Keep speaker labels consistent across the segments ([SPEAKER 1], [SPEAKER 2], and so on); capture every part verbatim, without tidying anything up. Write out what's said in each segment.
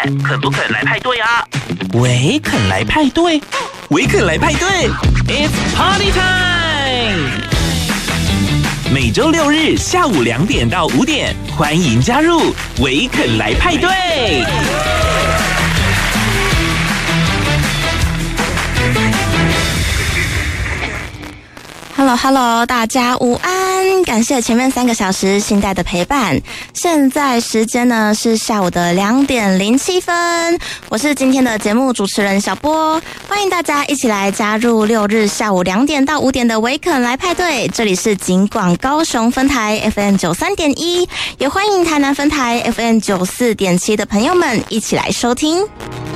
[SPEAKER 1] 肯不肯来派对啊？
[SPEAKER 2] 喂，肯来派对，喂，肯来派对 ，It's Party Time！ 每周六日下午两点到五点，欢迎加入喂，肯来派对。
[SPEAKER 3] Hello Hello， 大家午安！感谢前面三个小时信代的陪伴。现在时间呢是下午的两点零七分，我是今天的节目主持人小波，欢迎大家一起来加入六日下午两点到五点的维肯来派对。这里是警广高雄分台 F M 九三点一，也欢迎台南分台 F M 九四点七的朋友们一起来收听。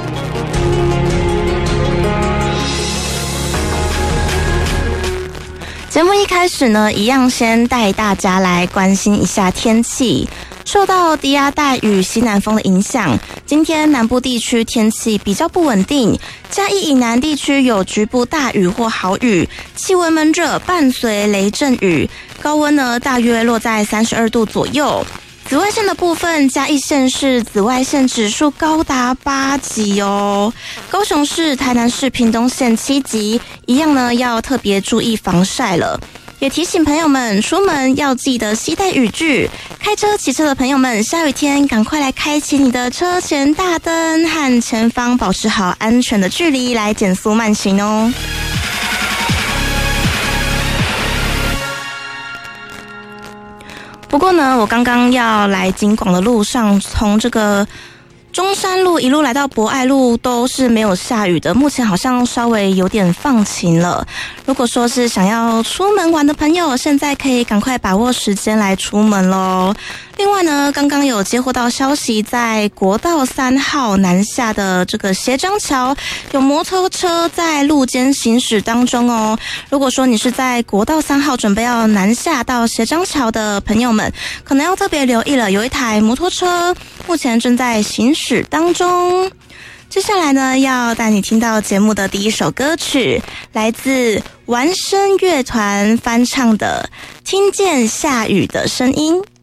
[SPEAKER 3] 节目一开始呢，一样先带大家来关心一下天气。受到低压带与西南风的影响，今天南部地区天气比较不稳定，嘉义以南地区有局部大雨或豪雨，气温闷热，伴随雷阵雨，高温呢大约落在三十二度左右。紫外线的部分，嘉义县市紫外线指数高达八级哦，高雄市、台南市、屏东县七级，一样呢要特别注意防晒了。也提醒朋友们，出门要记得携带雨具。开车、骑车的朋友们，下雨天赶快来开启你的车前大灯，和前方保持好安全的距离，来减速慢行哦。不过呢，我刚刚要来警广的路上，从这个中山路一路来到博爱路都是没有下雨的，目前好像稍微有点放晴了。如果说是想要出门玩的朋友，现在可以赶快把握时间来出门咯。另外呢，刚刚有接获到消息，在国道三号南下的这个斜张桥，有摩托车在路肩行驶当中哦。如果说你是在国道三号准备要南下到斜张桥的朋友们，可能要特别留意了，有一台摩托车目前正在行驶当中。接下来呢，要带你听到节目的第一首歌曲，来自完声乐团翻唱的《听见下雨的声音》。